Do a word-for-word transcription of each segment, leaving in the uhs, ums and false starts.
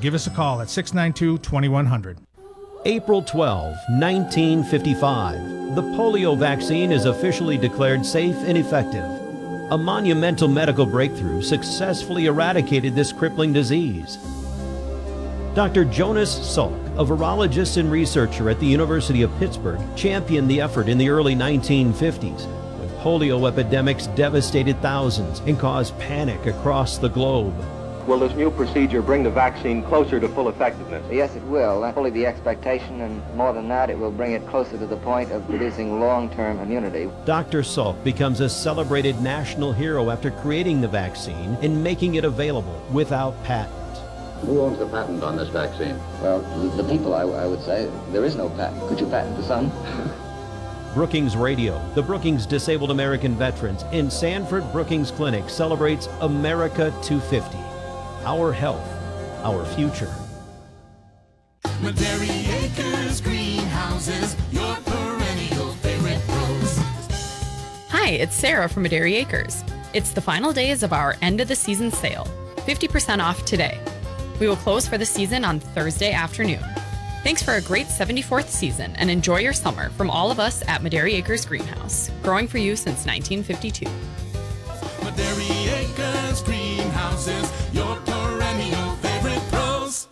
Give us a call at six nine two, two one zero zero. April twelfth, nineteen fifty-five. The polio vaccine is officially declared safe and effective. A monumental medical breakthrough successfully eradicated this crippling disease. Doctor Jonas Salk, a virologist and researcher at the University of Pittsburgh, championed the effort in the early nineteen fifties, when polio epidemics devastated thousands and caused panic across the globe. Will this new procedure bring the vaccine closer to full effectiveness? Yes, it will. That's fully the expectation, and more than that, it will bring it closer to the point of producing long-term immunity. Doctor Salk becomes a celebrated national hero after creating the vaccine and making it available without patent. Who owns the patent on this vaccine? Well, the people, I, I would say. There is no patent. Could you patent the sun? Brookings Radio, the Brookings Disabled American Veterans, and Sanford Brookings Clinic celebrates America two fifty. Our health, our future. Maderi Acres Greenhouses, your perennial favorite pros. Hi, it's Sarah from Maderi Acres. It's the final days of our end of the season sale. fifty percent off today. We will close for the season on Thursday afternoon. Thanks for a great seventy-fourth season and enjoy your summer from all of us at Maderi Acres Greenhouse, growing for you since nineteen fifty-two. Maderi Acres Greenhouses, your perennial favorite pros.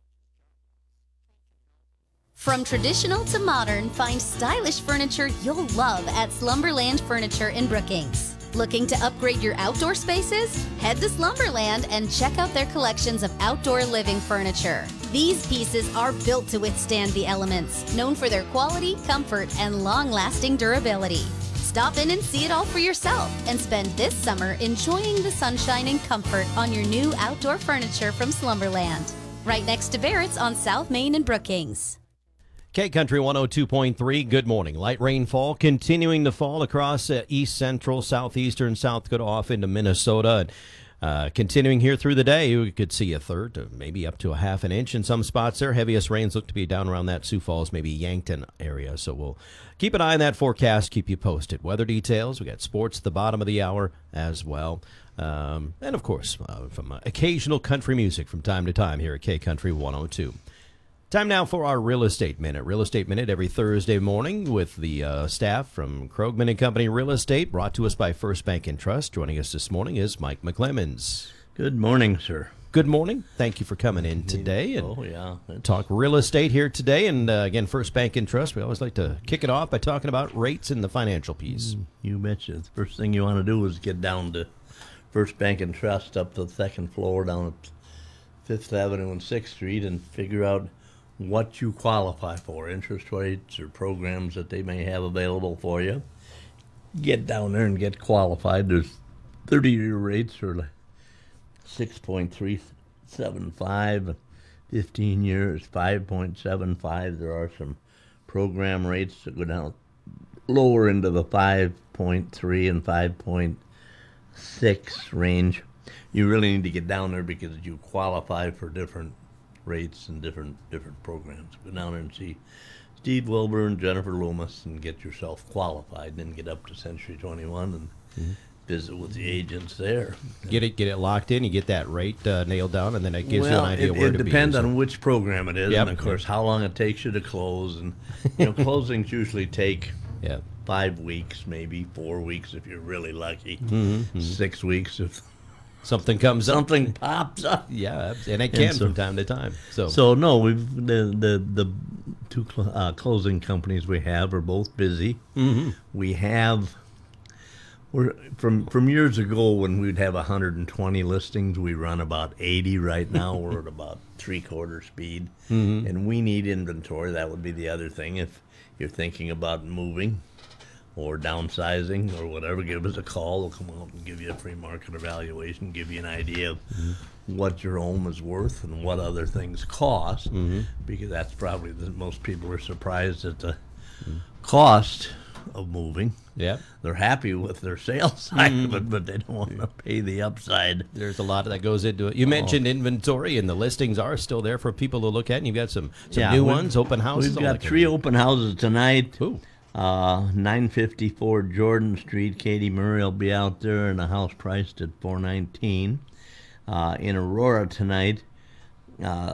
From traditional to modern, find stylish furniture you'll love at Slumberland Furniture in Brookings. Looking to upgrade your outdoor spaces? Head to Slumberland and check out their collections of outdoor living furniture. These pieces are built to withstand the elements, known for their quality, comfort, and long-lasting durability. Stop in and see it all for yourself and spend this summer enjoying the sunshine and comfort on your new outdoor furniture from Slumberland. Right next to Barrett's on South Main and Brookings. K-Country one oh two point three, good morning. Light rainfall continuing to fall across uh, east central, southeastern South Dakota off into Minnesota. And, uh, continuing here through the day, we could see a third to maybe up to a half an inch in some spots there. Heaviest rains look to be down around that Sioux Falls, maybe Yankton area. So we'll keep an eye on that forecast, keep you posted. Weather details, we got sports at the bottom of the hour as well. Um, and, of course, uh, from uh, occasional country music from time to time here at K-Country one oh two. Time now for our Real Estate Minute. Real Estate Minute every Thursday morning with the uh, staff from Krogman and Company Real Estate, brought to us by First Bank and Trust. Joining us this morning is Mike McClemens. Good morning, sir. Good morning. Thank you for coming in today and oh, yeah. talk real estate here today. And uh, again, First Bank and Trust, we always like to kick it off by talking about rates in the financial piece. You betcha. The first thing you want to do is get down to First Bank and Trust up to the second floor down at Fifth Avenue and sixth Street and figure out what you qualify for, interest rates or programs that they may have available for you. Get down there and get qualified. There's thirty-year rates are like six point three seven five, fifteen years five point seven five. There are some program rates that go down lower into the five point three and five point six range. You really need to get down there because you qualify for different rates and different different programs. Go down there and see Steve Wilbur and Jennifer Loomis and get yourself qualified, and then get up to Century twenty-one and mm-hmm. visit with the agents there. Get it get it locked in, you get that rate uh, nailed down, and then it gives well, you an idea it, where it to be. It depends on which program it is, yep. and of course how long it takes you to close. And you know, closings usually take yep. five weeks, maybe four weeks if you're really lucky, mm-hmm. six weeks if something comes something up. pops up. Yeah, and it can and so, from time to time. So, so no, we've the the the two cl- uh, closing companies we have are both busy. Mm-hmm. We have we're from from years ago when we'd have one hundred twenty listings. We run about eighty right now. We're at about three quarter speed, mm-hmm. and we need inventory. That would be the other thing if you're thinking about moving or downsizing or whatever, give us a call. We'll come out and give you a free market evaluation, give you an idea of mm-hmm. what your home is worth and what other things cost, mm-hmm. because that's probably the most people are surprised at the mm-hmm. cost of moving. Yeah, they're happy with their sales side mm-hmm. of it, but they don't want to pay the upside. There's a lot that goes into it. You oh. mentioned inventory, and the listings are still there for people to look at, and you've got some, some yeah, new ones, open houses. We've got three open houses tonight. Ooh. Uh, nine fifty-four Jordan Street. Katie Murray will be out there, and a house priced at four nineteen. Uh, in Aurora tonight, uh,